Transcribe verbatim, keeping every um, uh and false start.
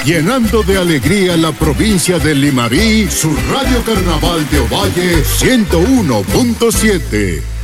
llenando de alegría la provincia de Limarí, su Radio Carnaval de Ovalle ciento uno punto siete.